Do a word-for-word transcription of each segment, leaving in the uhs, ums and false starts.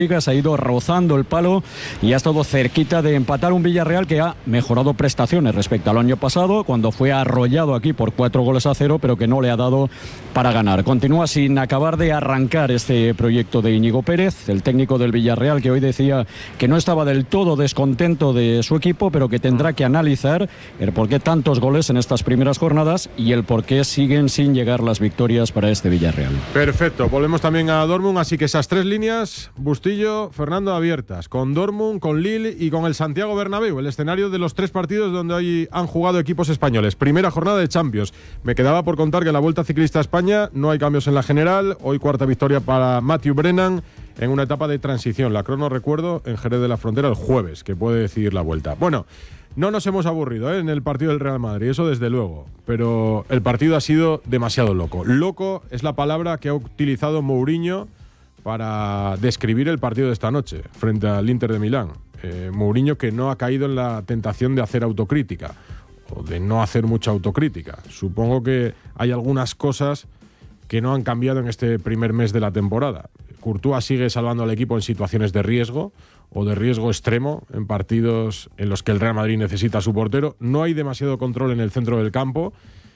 se ha ido rozando el palo y ha estado cerquita de empatar un Villarreal que ha mejorado prestaciones respecto al año pasado, cuando fue arrollado aquí por cuatro goles a cero, pero que no le ha dado para ganar. Continúa sin acabar de arrancar este proyecto de Íñigo Pérez, el técnico del Villarreal, que hoy decía que no estaba del todo descontento de su equipo, pero que tendrá que analizar el por qué tantos goles en estas primeras jornadas y el por qué siguen sin llegar las victorias para este Villarreal. Perfecto, volvemos también a Dortmund, así que esas tres líneas, Bustillo, Fernando, abiertas, con Dortmund, con Lille y con el Santiago Bernabéu, el escenario de los tres partidos donde hoy han jugado equipos españoles. Primera jornada de Champions. Me quedaba por contar que en la Vuelta Ciclista a España no hay cambios en la general. Hoy cuarta victoria para Matthew Brennan en una etapa de transición. La crono, recuerdo, en Jerez de la Frontera el jueves, que puede decidir la Vuelta. Bueno, no nos hemos aburrido ¿eh? en el partido del Real Madrid, eso desde luego, pero el partido ha sido demasiado loco. Loco es la palabra que ha utilizado Mourinho para describir el partido de esta noche frente al Inter de Milán. Eh, Mourinho, que no ha caído en la tentación de hacer autocrítica o de no hacer mucha autocrítica. Supongo que hay algunas cosas que no han cambiado en este primer mes de la temporada. Courtois sigue salvando al equipo en situaciones de riesgo o de riesgo extremo en partidos en los que el Real Madrid necesita a su portero. No hay demasiado control en el centro del campo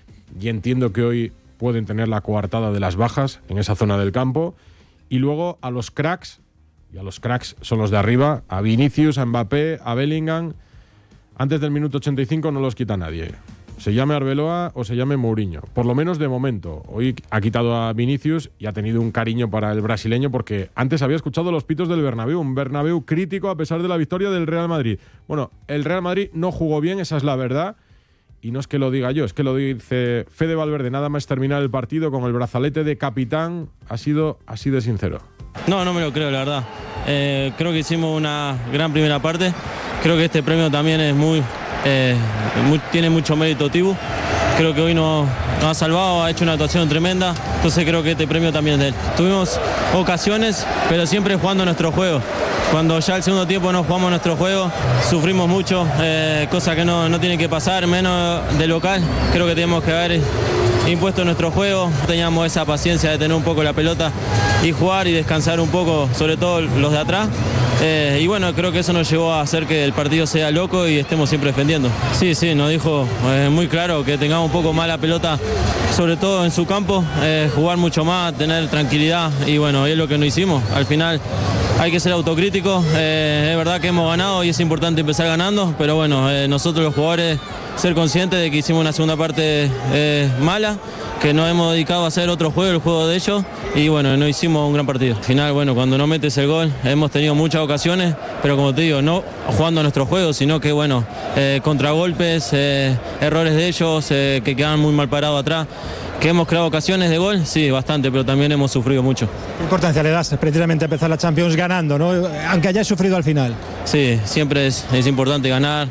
y entiendo que hoy pueden tener la coartada de las bajas en esa zona del campo. Y luego a los cracks, y a los cracks son los de arriba, a Vinicius, a Mbappé, a Bellingham, antes del minuto ochenta y cinco no los quita nadie. Se llame Arbeloa o se llame Mourinho, por lo menos de momento. Hoy ha quitado a Vinicius y ha tenido un cariño para el brasileño porque antes había escuchado los pitos del Bernabéu, un Bernabéu crítico a pesar de la victoria del Real Madrid. Bueno, el Real Madrid no jugó bien, esa es la verdad. Y no es que lo diga yo, es que lo dice Fede Valverde, nada más terminar el partido con el brazalete de capitán, ha sido así de sincero. No, no me lo creo, la verdad. Eh, creo que hicimos una gran primera parte. Creo que este premio también es muy, eh, muy tiene mucho mérito Tibu. Creo que hoy nos, nos ha salvado, ha hecho una actuación tremenda. Entonces creo que este premio también es de él. Tuvimos ocasiones, pero siempre jugando nuestro juego. Cuando ya el segundo tiempo no jugamos nuestro juego, sufrimos mucho, eh, cosa que no, no tiene que pasar, menos de local. Creo que tenemos que haber impuesto nuestro juego, teníamos esa paciencia de tener un poco la pelota y jugar y descansar un poco, sobre todo los de atrás. Eh, y bueno, creo que eso nos llevó a hacer que el partido sea loco y estemos siempre defendiendo. Sí, sí, nos dijo eh, muy claro que tengamos un poco más la pelota, sobre todo en su campo, eh, jugar mucho más, tener tranquilidad y bueno, es lo que no hicimos. Al final hay que ser autocríticos, eh, es verdad que hemos ganado y es importante empezar ganando, pero bueno, eh, nosotros los jugadores ser conscientes de que hicimos una segunda parte eh, mala, que nos hemos dedicado a hacer otro juego, el juego de ellos, y bueno, no hicimos un gran partido. Al final, bueno, cuando no metes el gol, hemos tenido muchas ocasiones, pero como te digo, no jugando a nuestro juego, sino que bueno, eh, contragolpes, eh, errores de ellos, eh, que quedan muy mal parados atrás. ¿Que hemos creado ocasiones de gol? Sí, bastante, pero también hemos sufrido mucho. ¿Qué importancia le das precisamente a empezar la Champions ganando, ¿no? Aunque hayáis sufrido al final? Sí, siempre es, es importante ganar.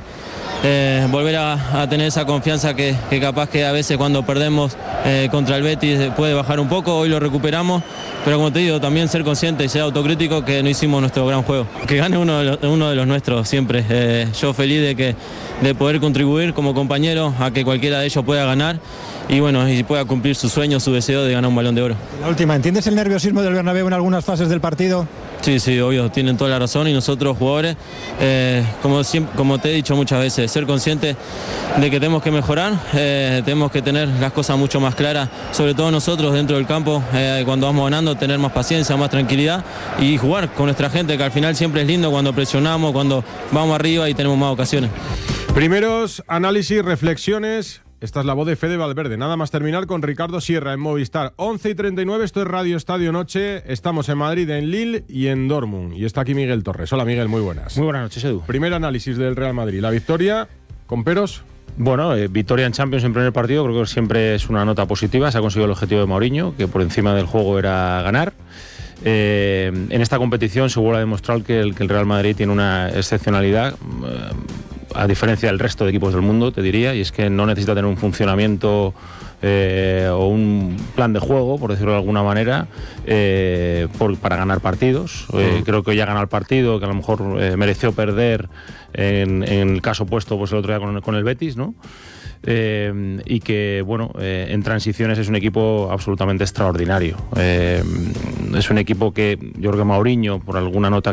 Eh, volver a, a tener esa confianza que, que capaz que a veces cuando perdemos eh, contra el Betis puede bajar un poco, hoy lo recuperamos, pero como te digo, también ser consciente y ser autocrítico que no hicimos nuestro gran juego. Que gane uno de los, uno de los nuestros siempre. Eh, yo feliz de, que, de poder contribuir como compañero a que cualquiera de ellos pueda ganar y bueno, y pueda cumplir su sueño, su deseo de ganar un Balón de Oro. La última, ¿entiendes el nerviosismo del Bernabéu en algunas fases del partido? Sí, sí, obvio, tienen toda la razón y nosotros jugadores, eh, como, siempre, como te he dicho muchas veces, ser conscientes de que tenemos que mejorar, eh, tenemos que tener las cosas mucho más claras, sobre todo nosotros dentro del campo, eh, cuando vamos ganando, tener más paciencia, más tranquilidad y jugar con nuestra gente, que al final siempre es lindo cuando presionamos, cuando vamos arriba y tenemos más ocasiones. Primeros análisis, reflexiones. Esta es la voz de Fede Valverde. Nada más terminar con Ricardo Sierra en Movistar. once y treinta y nueve, esto es Radio Estadio Noche. Estamos en Madrid, en Lille y en Dortmund. Y está aquí Miguel Torres. Hola Miguel, muy buenas. Muy buenas noches, Edu. Primer análisis del Real Madrid. La victoria, ¿con peros? Bueno, eh, victoria en Champions en primer partido, creo que siempre es una nota positiva. Se ha conseguido el objetivo de Mourinho, que por encima del juego era ganar. Eh, en esta competición se vuelve a demostrar que el, que el Real Madrid tiene una excepcionalidad, eh, a diferencia del resto de equipos del mundo, te diría, y es que no necesita tener un funcionamiento eh, o un plan de juego, por decirlo de alguna manera, eh, por, para ganar partidos. Eh, creo que ya ha ganado el partido, que a lo mejor eh, mereció perder en, en el caso opuesto pues el otro día con, con el Betis, ¿no? Eh, y que, bueno, eh, en transiciones es un equipo absolutamente extraordinario. Eh, es un equipo que yo creo que Mourinho, por alguna nota